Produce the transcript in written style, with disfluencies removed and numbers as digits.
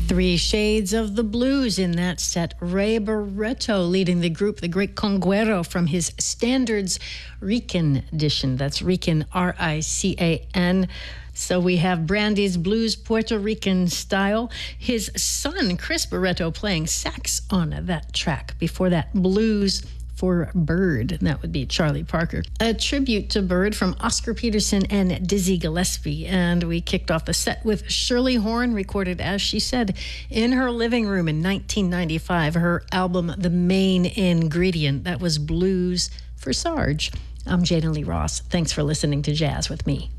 Three Shades of the Blues in that set. Ray Barretto leading the group, the great conguero from his Standards Rican edition. That's Rican, R-I-C-A-N. So we have Brandy's blues Puerto Rican style. His son, Chris Barretto, playing sax on that track. Before that, blues for Bird, and that would be Charlie Parker. A tribute to Bird from Oscar Peterson and Dizzy Gillespie. And we kicked off the set with Shirley Horn, recorded, as she said, in her living room in 1995. Her album, The Main Ingredient, that was Blues for Sarge. I'm Jana Lee Ross. Thanks for listening to Jazz with me.